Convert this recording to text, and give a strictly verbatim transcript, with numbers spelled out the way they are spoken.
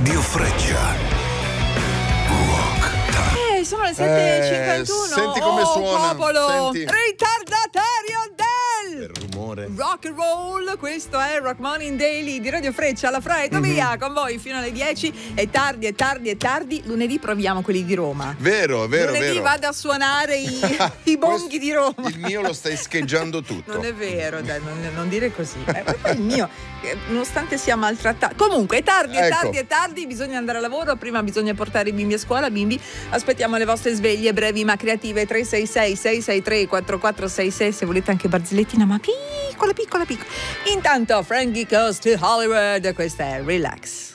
Radio Freccia. Rock Time. Eh, sono le sette e cinquantuno. Eh, senti come oh, suona. popolo, Senti. ritardatario del Il rumore. rock and roll. Questo è Rock Morning Daily di Radio Freccia alla Fredo Mhm. via con voi fino alle dieci. È tardi, è tardi, è tardi. Lunedì proviamo quelli di Roma. Vero, vero, Lunedì vero. vado a suonare i, i bonghi di Roma. Il mio lo stai scheggiando tutto. Non è vero, dai, non, non dire così. Eh, poi il mio, eh, nonostante sia maltrattato. Comunque, è tardi, è Ecco. tardi, è tardi. Bisogna andare a lavoro. Prima bisogna portare i bimbi a scuola. Bimbi, aspettiamo le vostre sveglie brevi ma creative. tre sei sei sei sei tre quattro quattro sei sei. Se volete anche barzellettina, ma piccola, piccola, piccola. Intanto, Frankie Goes to Hollywood. Questa è Relax.